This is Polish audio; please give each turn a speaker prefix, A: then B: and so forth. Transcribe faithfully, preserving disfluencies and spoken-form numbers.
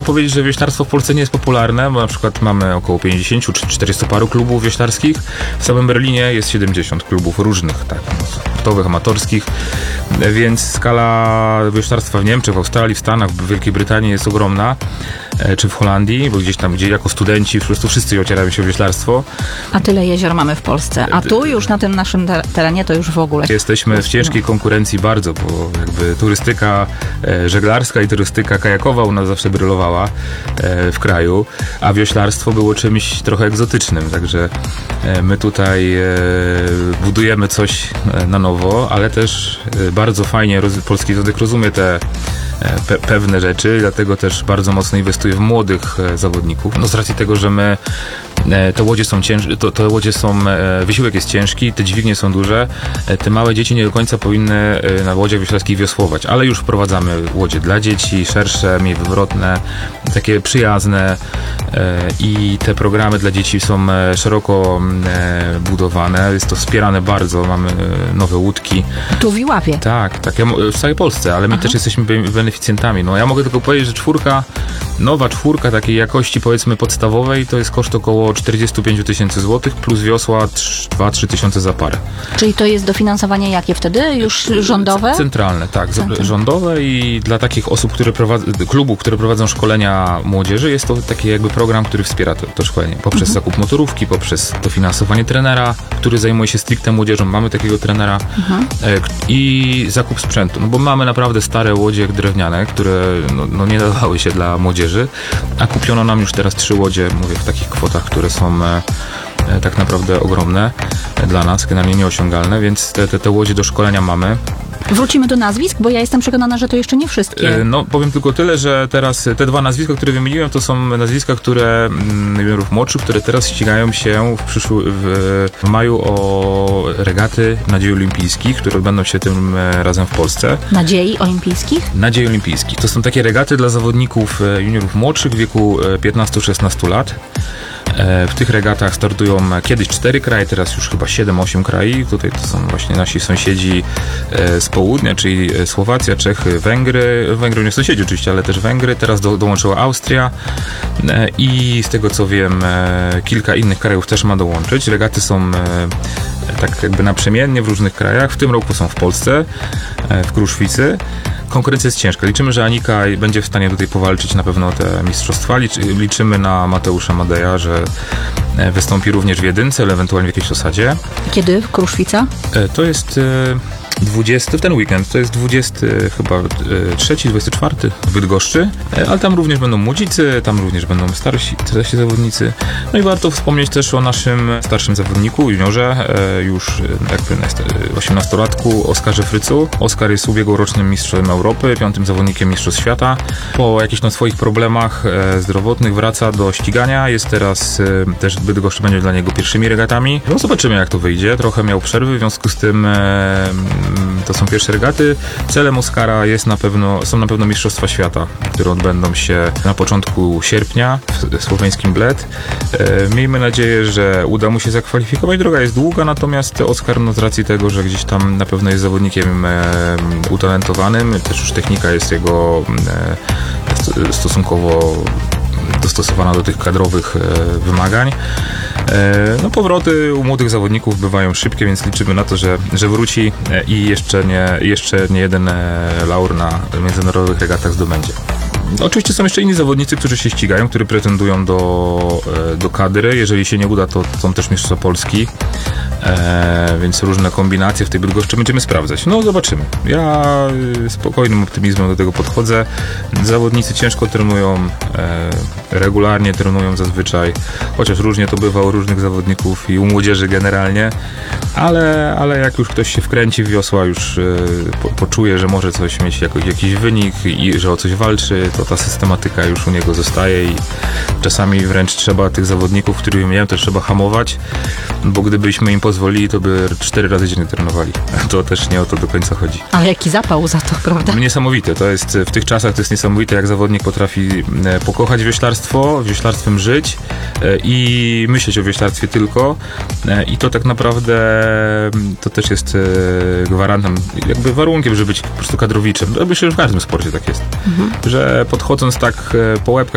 A: powiedzieć, że wioślarstwo w Polsce nie jest popularne, bo na przykład mamy około pięćdziesiąt czy czterysta paru klubów wioślarskich. W samym Berlinie jest siedemdziesiąt klubów różnych, tak, sportowych, amatorskich, więc skala wioślarstwa w Niemczech, w Australii, w Stanach, w Wielkiej Brytanii jest ogromna, czy w Holandii, bo gdzieś tam, gdzie jako studenci po prostu wszyscy ocierają się o wioślarstwo.
B: A tyle jezior mamy w Polsce, a tu już na tym naszym terenie to już w ogóle.
A: Jesteśmy w ciężkiej konkurencji bardzo, bo jakby turystyka żeglarska i turystyka kajakowa u nas zawsze brylowała w kraju, a wioślarstwo było czymś trochę egzotycznym, także my tutaj budujemy coś na nowo, ale też bardzo fajnie Polski Związek rozumie te Pe- pewne rzeczy, dlatego też bardzo mocno inwestuje w młodych e, zawodników. No z racji tego, że my e, te łodzie są ciężkie, to, te łodzie są, e, wysiłek jest ciężki, te dźwignie są duże, e, te małe dzieci nie do końca powinny e, na łodziach wioślarskich wiosłować, ale już wprowadzamy łodzie dla dzieci, szersze, mniej wywrotne, takie przyjazne e, i te programy dla dzieci są e, szeroko e, budowane, jest to wspierane bardzo, mamy e, nowe łódki.
B: Tu w Iławie.
A: Tak, tak, ja, w całej Polsce, ale my Aha. też jesteśmy beneficjentami. No ja mogę tylko powiedzieć, że czwórka, nowa czwórka takiej jakości powiedzmy podstawowej to jest koszt około czterdzieści pięć tysięcy złotych plus wiosła dwa trzy tysiące za parę.
B: Czyli to jest dofinansowanie jakie wtedy? Już rządowe?
A: Centralne, tak. Centralne. Rządowe i dla takich osób, które prowadzą, klubów, które prowadzą szkolenia młodzieży, jest to taki jakby program, który wspiera to, to szkolenie. Poprzez mhm. zakup motorówki, poprzez dofinansowanie trenera, który zajmuje się stricte młodzieżą. Mamy takiego trenera mhm. i zakup sprzętu. No bo mamy naprawdę stare łodzie drewniane, które no, no nie nadawały się dla młodzieży, a kupiono nam już teraz trzy łodzie, mówię, w takich kwotach, które są e, e, tak naprawdę ogromne e, dla nas, generalnie nieosiągalne, więc te, te, te łodzie do szkolenia mamy.
B: Wrócimy do nazwisk, bo ja jestem przekonana, że to jeszcze nie wszystkie.
A: No, powiem tylko tyle, że teraz te dwa nazwiska, które wymieniłem, to są nazwiska, które juniorów młodszych, które teraz ścigają się w, przyszły, w, w maju o regaty Nadziei Olimpijskich, które odbędą się tym razem w Polsce.
B: Nadziei Olimpijskich?
A: Nadziei Olimpijskich. To są takie regaty dla zawodników juniorów młodszych w wieku piętnaście szesnaście lat. W tych regatach startują kiedyś cztery kraje, teraz już chyba siedem osiem krajów. Tutaj to są właśnie nasi sąsiedzi z południa, czyli Słowacja, Czechy, Węgry. Węgry nie sąsiedzi oczywiście, ale też Węgry. Teraz do, dołączyła Austria i z tego co wiem, kilka innych krajów też ma dołączyć. Regaty są tak jakby naprzemiennie w różnych krajach. W tym roku są w Polsce, w Kruszwicy. Konkurencja jest ciężka. Liczymy, że Anika będzie w stanie tutaj powalczyć na pewno o te mistrzostwa. Liczymy na Mateusza Madeja, że wystąpi również w jedynce, ale ewentualnie w jakiejś osadzie.
B: Kiedy? Kruszwica?
A: To jest dwudziesty, w ten weekend, to jest dwudziesty chyba trzeci, dwudziesty czwarty w Bydgoszczy, ale tam również będą młodzicy, tam również będą starsi, starsi zawodnicy. No i warto wspomnieć też o naszym starszym zawodniku, juniorze, już jakby osiemnastolatku, Oskarze Frycu. Oskar jest ubiegłorocznym mistrzem Europy, piątym zawodnikiem mistrzostw świata. Po jakichś no, swoich problemach zdrowotnych wraca do ścigania, jest teraz też Bydgoszcz będzie dla niego pierwszymi regatami. No zobaczymy jak to wyjdzie, trochę miał przerwy, w związku z tym to są pierwsze regaty. Celem Oskara jest na pewno, są na pewno Mistrzostwa Świata, które odbędą się na początku sierpnia w słoweńskim Bled. E, miejmy nadzieję, że uda mu się zakwalifikować. Droga jest długa, natomiast Oskar, no z racji tego, że gdzieś tam na pewno jest zawodnikiem e, utalentowanym, też już technika jest jego e, stosunkowo dostosowana do tych kadrowych e, wymagań. E, no powroty u młodych zawodników bywają szybkie, więc liczymy na to, że, że wróci e, i jeszcze nie, jeszcze nie jeden e, laur na międzynarodowych regatach zdobędzie. Oczywiście są jeszcze inni zawodnicy, którzy się ścigają, którzy pretendują do, do kadry. Jeżeli się nie uda, to są też mistrzostwa Polski, e, więc różne kombinacje w tej Bydgoszczy będziemy sprawdzać. No zobaczymy. Ja spokojnym optymizmem do tego podchodzę. Zawodnicy ciężko trenują, e, regularnie trenują zazwyczaj, chociaż różnie to bywa u różnych zawodników i u młodzieży generalnie, ale, ale jak już ktoś się wkręci w wiosła, już e, po, poczuje, że może coś mieć, jako, jakiś wynik i że o coś walczy, to ta systematyka już u niego zostaje i czasami wręcz trzeba tych zawodników, których miałem, to trzeba hamować, bo gdybyśmy im pozwolili, to by cztery razy dziennie trenowali. To też nie o to do końca chodzi.
B: Ale jaki zapał za to, prawda?
A: Niesamowite. To jest, w tych czasach to jest niesamowite, jak zawodnik potrafi pokochać wioślarstwo, wioślarstwem żyć i myśleć o wioślarstwie tylko. I to tak naprawdę to też jest gwarantem, jakby warunkiem, żeby być po prostu kadrowiczem. Myślę, że w każdym sporcie tak jest. Mhm. Że podchodząc tak po łebkach